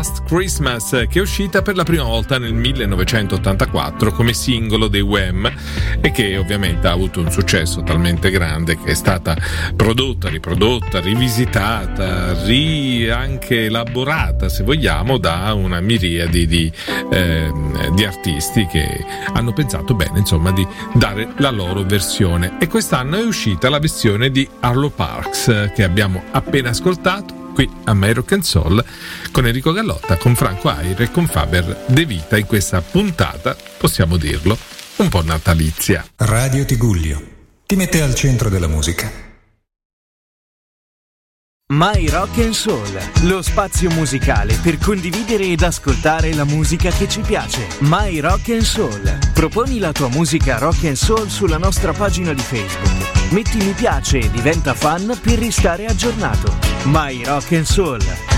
Last Christmas, che è uscita per la prima volta nel 1984 come singolo dei Wham e che ovviamente ha avuto un successo talmente grande che è stata prodotta, riprodotta, rivisitata, anche elaborata, se vogliamo, da una miriade di artisti che hanno pensato bene, insomma, di dare la loro versione. E quest'anno è uscita la versione di Arlo Parks che abbiamo appena ascoltato qui a My Rock and Soul con Enrico Gallotta, con Franco Aire e con Faber De Vita, in questa puntata, possiamo dirlo, un po' natalizia. Radio Tigullio ti mette al centro della musica. My Rock and Soul, lo spazio musicale per condividere ed ascoltare la musica che ci piace. My Rock and Soul. Proponi la tua musica rock and soul sulla nostra pagina di Facebook. Metti mi piace e diventa fan per restare aggiornato. My Rock and Soul.